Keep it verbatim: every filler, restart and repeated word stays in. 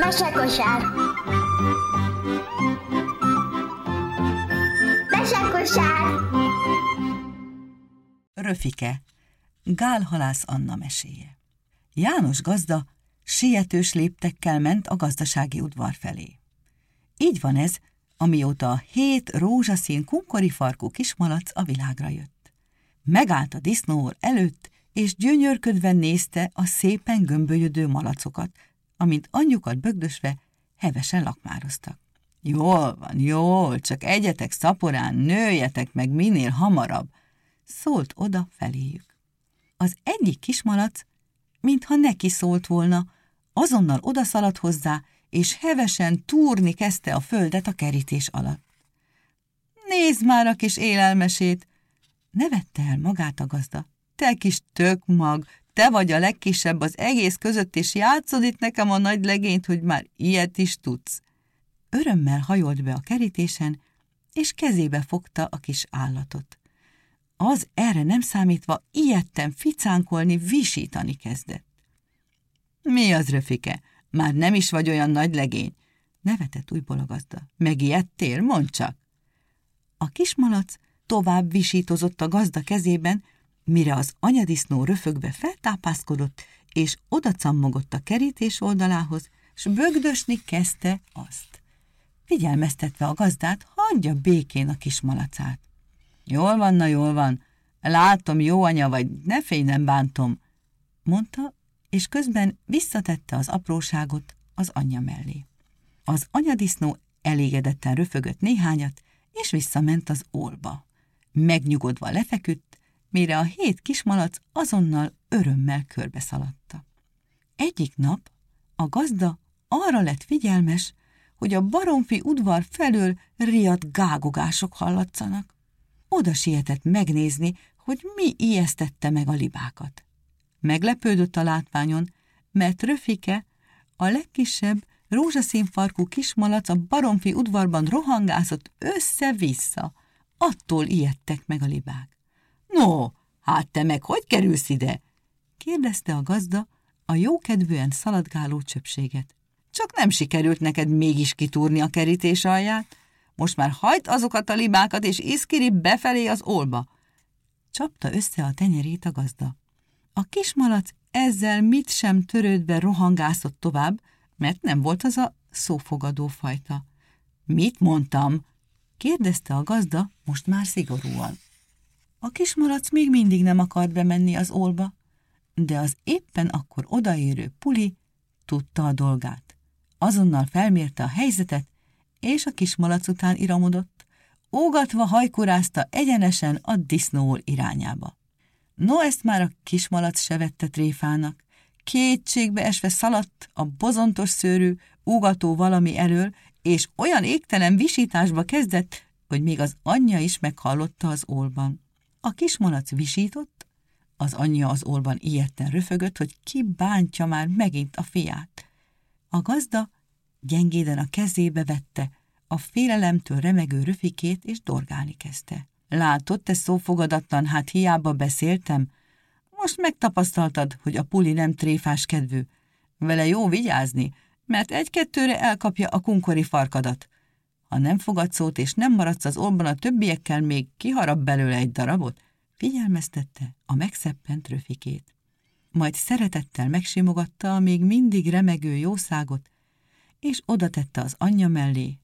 Mesekosár. Mesekosár. Röfike, Gál halász Anna meséje. János gazda sietős léptekkel ment a gazdasági udvar felé. Így van ez, amióta a hét rózsaszín kunkori farkú kismalac a világra jött. Megállt a disznóor előtt, és gyönyörködve nézte a szépen gömbölyödő malacokat, amint anyjukat bögdösve hevesen lakmároztak. Jól van, jól, csak egyetek szaporán, nőjetek meg minél hamarabb, szólt oda feléjük. Az egyik kismalac, mintha neki szólt volna, azonnal odaszaladt hozzá, és hevesen túrni kezdte a földet a kerítés alatt. Nézd már a kis élelmesét! Nevette el magát a gazda. Te kis tökmag, te vagy a legkisebb az egész között, és játszod itt nekem a nagy legényt, hogy már ilyet is tudsz. Örömmel hajolt be a kerítésen, és kezébe fogta a kis állatot. Az erre nem számítva ijedten ficánkolni, visítani kezdett. Mi az, Röfike? Már nem is vagy olyan nagy legény, nevetett újból a gazda. Megijedtél? Mondd csak! A kismalac tovább visítozott a gazda kezében, mire az anyadisznó röfögve feltápászkodott, és odacammogott a kerítés oldalához, s bögdösni kezdte azt. Figyelmeztetve a gazdát, hagyja békén a kismalacát. Jól van, na jól van, látom, jó anya vagy, ne félj, nem bántom, mondta, és közben visszatette az apróságot az anyja mellé. Az anyadisznó elégedetten röfögött néhányat, és visszament az ólba. Megnyugodva lefeküdt, mire a hét kismalac azonnal örömmel körbeszaladta. Egyik nap a gazda arra lett figyelmes, hogy a baromfi udvar felől riadt gágogások hallatszanak. Oda sietett megnézni, hogy mi ijesztette meg a libákat. Meglepődött a látványon, mert Röfike, a legkisebb, rózsaszín farkú kismalac a baromfi udvarban rohangászott össze-vissza. Attól ijedtek meg a libák. No, hát te meg hogy kerülsz ide? kérdezte a gazda a jókedvűen szaladgáló csöpséget. Csak nem sikerült neked mégis kitúrni a kerítés alját? Most már hagyd azokat a libákat, és iszkiri befelé az ólba. Csapta össze a tenyerét a gazda. A kismalac ezzel mit sem törődve rohangászott tovább, mert nem volt az a szófogadó fajta. Mit mondtam? kérdezte a gazda most már szigorúan. A kismalac még mindig nem akart bemenni az ólba, de az éppen akkor odaérő Puli tudta a dolgát. Azonnal felmérte a helyzetet, és a kismalac után iramodott, ógatva hajkurázta egyenesen a disznóól irányába. No, ezt már a kismalac se vette tréfának. Kétségbe esve szaladt a bozontos szőrű, úgató valami elől, és olyan égtelen visításba kezdett, hogy még az anyja is meghallotta az ólban. A kismalac visított, az anyja az ólban ijedten röfögött, hogy ki bántja már megint a fiát. A gazda gyengéden a kezébe vette a félelemtől remegő Röfikét, és dorgálni kezdte. Látod, te szófogadatlan, hát hiába beszéltem? Most megtapasztaltad, hogy a Puli nem tréfás kedvű. Vele jó vigyázni, mert egy-kettőre elkapja a kunkori farkadat. Ha nem fogad szót, és nem maradsz az ólban a többiekkel, még kiharap belőle egy darabot, figyelmeztette a megszeppent Röfikét. Majd szeretettel megsimogatta a még mindig remegő jószágot, és odatette az anyja mellé,